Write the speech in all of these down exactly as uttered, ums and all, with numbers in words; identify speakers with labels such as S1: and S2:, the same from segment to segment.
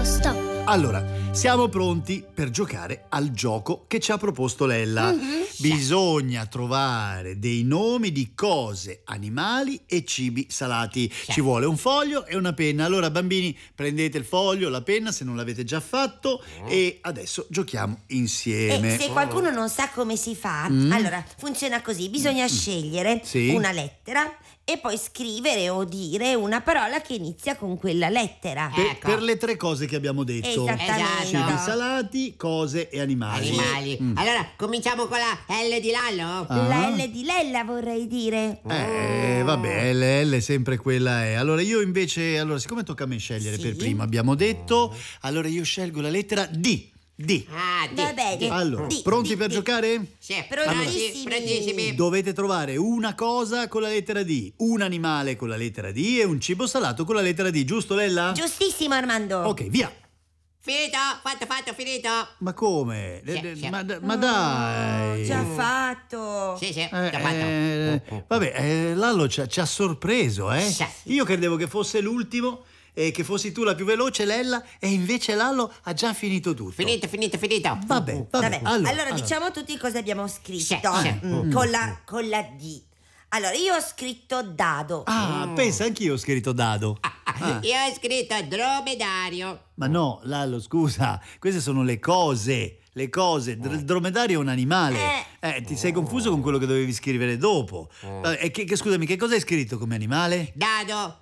S1: stop.
S2: Allora, siamo pronti per giocare al gioco che ci ha proposto Lella.
S1: Mm-hmm.
S2: Bisogna trovare dei nomi di cose, animali e cibi salati. Ci vuole un foglio e una penna. Allora, bambini, prendete il foglio, la penna, se non l'avete già fatto, e adesso giochiamo insieme.
S3: E se qualcuno non sa come si fa,
S2: Mm.
S3: allora funziona così: bisogna scegliere
S2: Sì.
S3: una lettera e poi scrivere o dire una parola che inizia con quella lettera.
S2: Per,
S4: Ecco.
S2: per le tre cose che abbiamo detto.
S3: Esattamente.
S2: Cibi salati, cose e animali.
S4: Animali.
S2: Mm.
S4: Allora, cominciamo con la L di Lallo?
S2: Ah.
S3: La L di Lella, vorrei dire.
S2: Eh, vabbè, L L sempre quella è. Allora io invece, allora siccome tocca a me scegliere
S3: Sì.
S2: per primo, abbiamo detto, allora io scelgo la lettera D. D.
S4: Ah, di,
S3: Va bene.
S4: di.
S2: Allora,
S3: D,
S2: pronti
S3: D,
S2: per
S3: D.
S2: giocare?
S4: Sì,
S3: Prontissimi.
S4: prontissimi.
S2: Dovete trovare una cosa con la lettera D, un animale con la lettera D e un cibo salato con la lettera D, giusto Lella?
S3: Giustissimo, Armando.
S2: Ok, via.
S4: Finito, fatto, fatto, finito.
S2: Ma come?
S4: Sì,
S2: Eh,
S4: sì.
S2: Ma, ma dai.
S3: Già fatto.
S4: Sì, sì,
S2: Eh,
S4: già fatto.
S2: eh, vabbè, eh, Lallo ci ha, ci ha sorpreso, eh?
S4: Sì.
S2: Io credevo che fosse l'ultimo e che fossi tu la più veloce, Lella, e invece Lallo ha già finito tutto.
S4: Finito, finito, finito.
S2: Vabbè, vabbè.
S3: Vabbè,
S2: Allora,
S3: allora, diciamo tutti cosa abbiamo scritto.
S4: Sì, sì.
S3: Mm, con, la, con la D. Allora, io ho scritto dado.
S2: Ah, pensa, anch'io ho scritto dado. Ah.
S4: Io ho scritto dromedario.
S2: Ma no, Lallo, scusa, queste sono le cose. Le cose, Dr- il dromedario è un animale. Eh, ti sei confuso con quello che dovevi scrivere dopo. Vabbè, e che, che- scusami, che cosa hai scritto come animale?
S4: Dado.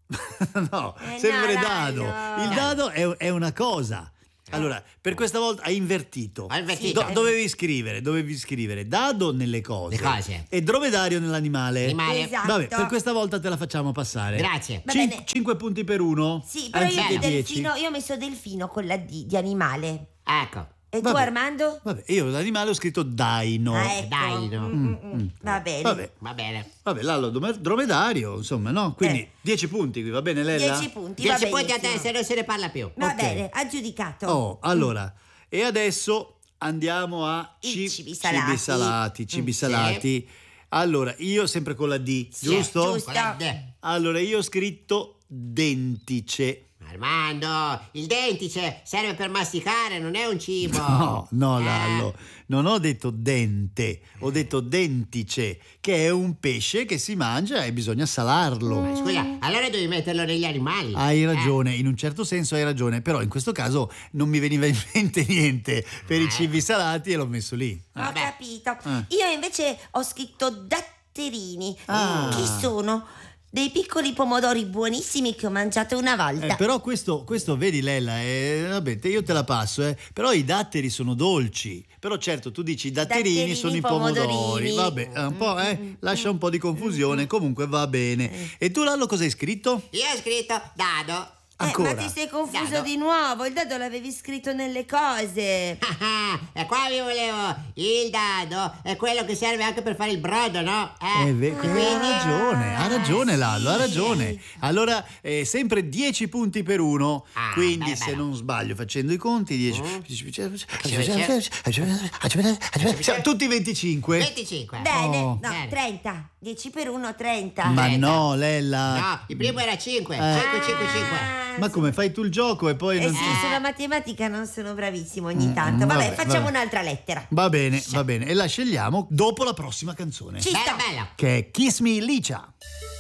S2: No,
S3: Eh,
S2: sempre
S3: no,
S2: dado.
S3: Lallo.
S2: Il dado è, è una cosa. Allora, per questa volta hai invertito.
S4: Ho invertito.
S2: Do- dovevi scrivere, dovevi scrivere dado nelle cose,
S4: Le cose.
S2: e dromedario nell'animale.
S4: Animale.
S3: Esatto.
S2: Vabbè, per questa volta te la facciamo passare.
S4: Grazie.
S3: Va
S2: Cin-
S3: bene.
S2: cinque punti per uno.
S3: Sì, però io,
S2: anziché
S3: di
S2: dieci.
S3: delfino, io ho messo delfino con la D di animale.
S4: Ecco.
S3: E tu,
S2: Vabbè.
S3: Armando?
S2: Vabbè, io l'animale ho scritto daino.
S3: Ah, ecco.
S4: Daino.
S3: Mm, mm, mm. Va bene.
S2: Vabbè,
S4: Va bene.
S2: vabbè, Lallo, dome- dromedario, insomma, no? Quindi
S3: Eh.
S2: dieci punti qui, va bene Lella?
S3: Dieci punti, va
S4: Dieci punti a te,
S3: benissimo.
S4: se non se ne parla più.
S3: Va
S2: Ok.
S3: bene, aggiudicato.
S2: Oh, allora, e adesso andiamo a
S3: I
S2: ci-
S3: cibi salati.
S2: cibi salati, cibi
S4: Mm,
S2: salati. Allora, io sempre con la D,
S4: Sì,
S2: giusto?
S3: giusto.
S4: Con la D.
S2: Allora, io ho scritto dentice.
S4: Armando, il dentice serve per masticare, non è un cibo.
S2: No, no,
S4: Eh.
S2: Lallo, non ho detto dente, ho detto dentice, che è un pesce che si mangia e bisogna salarlo.
S4: Ma scusa, allora devi metterlo negli animali.
S2: Hai ragione, in un certo senso hai ragione, però in questo caso non mi veniva in mente niente per i cibi salati e l'ho messo lì.
S3: Ho
S4: Vabbè.
S3: capito.
S2: Eh.
S3: Io invece ho scritto datterini,
S2: Ah.
S3: che sono dei piccoli pomodori buonissimi che ho mangiato una volta.
S2: Eh, però questo, questo vedi Lella, eh, vabbè, te- io te la passo, eh, però i datteri sono dolci, però certo tu dici i datterini,
S3: Datterini,
S2: sono i pomodori,
S3: pomodorini.
S2: vabbè, è un po', eh, lascia un po' di confusione, comunque va bene.
S3: Eh.
S2: E tu Lallo cosa hai scritto?
S4: Io ho scritto dado.
S3: Eh,
S2: Ancora?
S3: ma ti sei confuso
S4: Dado.
S3: di nuovo, il dado l'avevi scritto nelle cose.
S4: Ah, e qua vi volevo. Il dado è quello che serve anche per fare il brodo, no? Eh,
S2: Eh, ve-
S4: e
S2: ha
S4: quindi-
S2: ragione, ha ragione Lallo, ha
S3: sì.
S2: ragione. Allora, eh, sempre dieci punti per uno,
S4: Ah,
S2: quindi
S4: bello,
S2: se
S4: bello.
S2: non sbaglio, facendo i conti, dieci...
S4: Mm.
S2: Siamo tutti venticinque.
S4: venticinque.
S3: Bene,
S2: Oh.
S3: no,
S4: Bene.
S3: trenta. dieci per uno, trenta.
S2: Ma
S4: trenta.
S2: no, Lella.
S4: No, il primo era cinque.
S2: Eh.
S4: cinque, cinque, cinque.
S3: Ah,
S2: Ma come fai tu il gioco e poi
S3: Eh
S2: non
S3: sì,
S2: ti...
S3: sulla matematica non sono bravissimo ogni tanto.
S2: Mm,
S3: Vabbè,
S2: vabbè,
S3: facciamo
S2: vabbè.
S3: un'altra lettera.
S2: Va bene, va bene. E la scegliamo dopo la prossima canzone,
S3: Ci
S4: Bella,
S3: sta.
S4: bella.
S2: che è Kiss Me Licia.